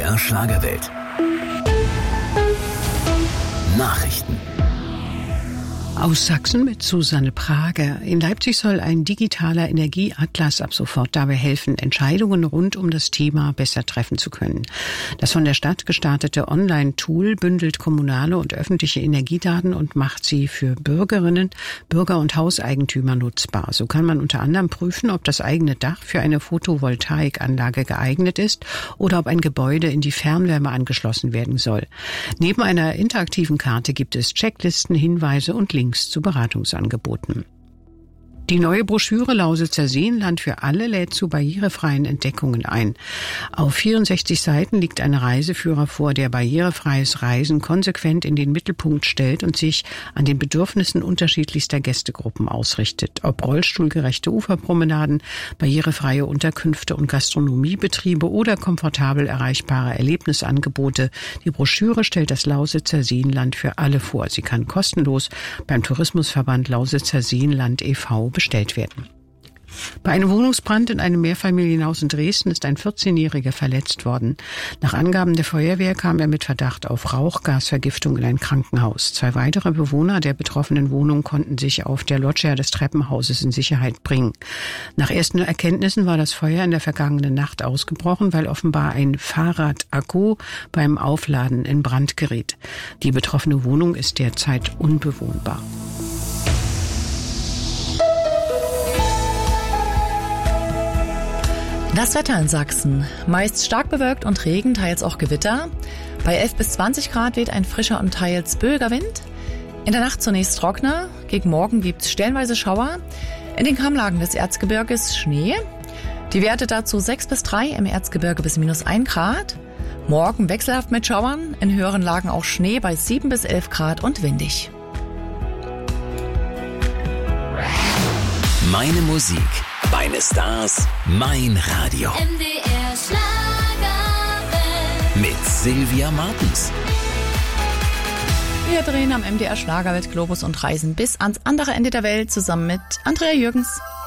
MDR Schlagerwelt. Nachrichten. Aus Sachsen mit Susanne Prager. In Leipzig soll ein digitaler Energieatlas ab sofort dabei helfen, Entscheidungen rund um das Thema besser treffen zu können. Das von der Stadt gestartete Online-Tool bündelt kommunale und öffentliche Energiedaten und macht sie für Bürgerinnen, Bürger und Hauseigentümer nutzbar. So kann man unter anderem prüfen, ob das eigene Dach für eine Photovoltaikanlage geeignet ist oder ob ein Gebäude in die Fernwärme angeschlossen werden soll. Neben einer interaktiven Karte gibt es Checklisten, Hinweise und Links zu Beratungsangeboten. Die neue Broschüre Lausitzer Seenland für alle lädt zu barrierefreien Entdeckungen ein. Auf 64 Seiten liegt ein Reiseführer vor, der barrierefreies Reisen konsequent in den Mittelpunkt stellt und sich an den Bedürfnissen unterschiedlichster Gästegruppen ausrichtet. Ob rollstuhlgerechte Uferpromenaden, barrierefreie Unterkünfte und Gastronomiebetriebe oder komfortabel erreichbare Erlebnisangebote. Die Broschüre stellt das Lausitzer Seenland für alle vor. Sie kann kostenlos beim Tourismusverband Lausitzer Seenland e.V. bestellt werden. Bei einem Wohnungsbrand in einem Mehrfamilienhaus in Dresden ist ein 14-Jähriger verletzt worden. Nach Angaben der Feuerwehr kam er mit Verdacht auf Rauchgasvergiftung in ein Krankenhaus. 2 weitere Bewohner der betroffenen Wohnung konnten sich auf der Loggia des Treppenhauses in Sicherheit bringen. Nach ersten Erkenntnissen war das Feuer in der vergangenen Nacht ausgebrochen, weil offenbar ein Fahrradakku beim Aufladen in Brand geriet. Die betroffene Wohnung ist derzeit unbewohnbar. Das Wetter in Sachsen. Meist stark bewölkt und Regen, teils auch Gewitter. Bei 11 bis 20 Grad weht ein frischer und teils böiger Wind. In der Nacht zunächst trockener. Gegen Morgen gibt's stellenweise Schauer. In den Kammlagen des Erzgebirges Schnee. Die Werte dazu 6 bis 3, im Erzgebirge bis -1 Grad. Morgen wechselhaft mit Schauern. In höheren Lagen auch Schnee bei 7 bis 11 Grad und windig. Meine Musik, meine Stars, mein Radio. MDR Schlagerwelt. Mit Sylvia Martens. Wir drehen am MDR Schlagerwelt Globus und reisen bis ans andere Ende der Welt zusammen mit Andrea Jürgens.